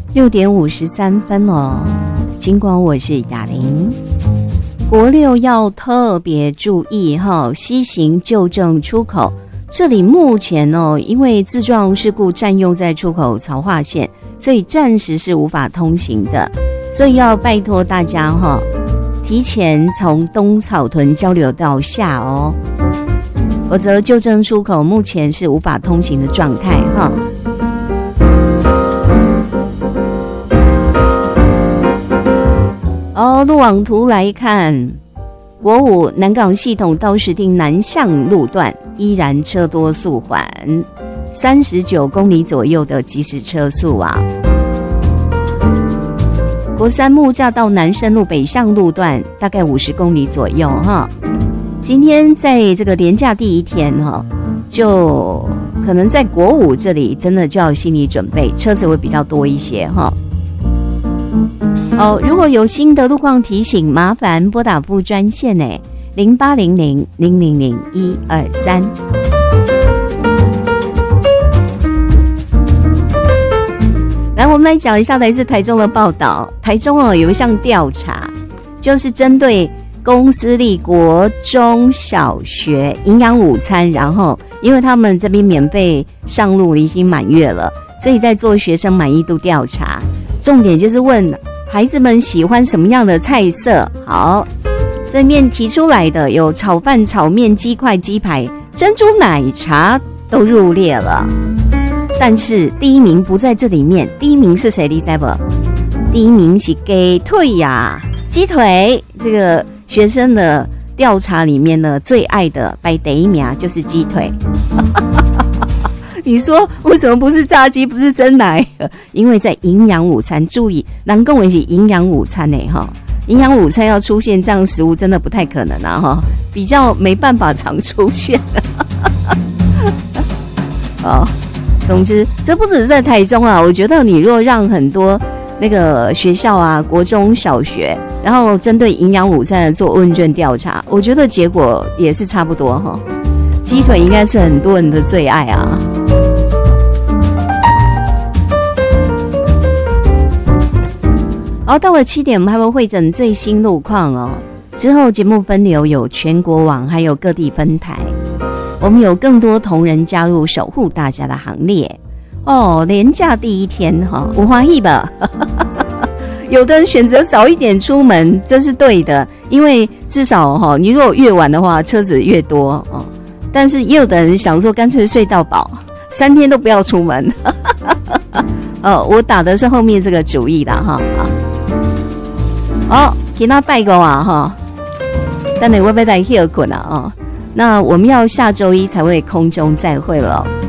6:53哦。尽管我是雅玲，国六要特别注意哈，西行旧正出口这里目前哦，因为自撞事故占用在出口曹化线，所以暂时是无法通行的，所以要拜托大家哈，提前从东草屯交流道下哦，否则旧正出口目前是无法通行的状态哈。路网图来看，国五南港系统到石碇南向路段依然车多速缓，39公里左右的即时车速啊。国三木栅到南深路北向路段大概50公里左右哈。今天在这个连假第一天哈，就可能在国五这里真的就要心理准备，车子会比较多一些哈。如果有新的路况提醒，麻烦拨打副专线0800-000-123。来，我们来讲一下来自台中的报道。台中有一项调查，就是针对公私立国中小学营养午餐，然后因为他们这边免费上路已经满月了，所以在做学生满意度调查，重点就是问孩子们喜欢什么样的菜色。好，这面提出来的有炒饭、炒面、鸡块、鸡排、珍珠奶茶都入列了，但是第一名不在这里面。第一名是谁？你知不？第一名是鸡腿呀，鸡腿。这个学生的调查里面呢，最爱的排第一名就是鸡腿。你说为什么不是炸鸡，不是珍奶？因为在营养午餐，注意，人讲的是营养午餐哈，营养午餐要出现这样食物真的不太可能啊哈，比较没办法常出现。总之这不只是在台中啊，我觉得你若让很多那个学校啊，国中小学，然后针对营养午餐做问卷调查，我觉得结果也是差不多哈。鸡腿应该是很多人的最爱啊。到了7点，我们还会汇整最新路况哦。之后节目分流有全国网，还有各地分台，我们有更多同仁加入守护大家的行列哦。连假第一天我欢喜吧。有的人选择早一点出门，这是对的，因为至少你如果越晚的话，车子越多哦。但是也有的人想说，干脆睡到饱，3天都不要出门。我打的是后面这个主意啦哈。今天拜个啊哈，但你会不会在休困啊？那我们要下周一才会空中再会了。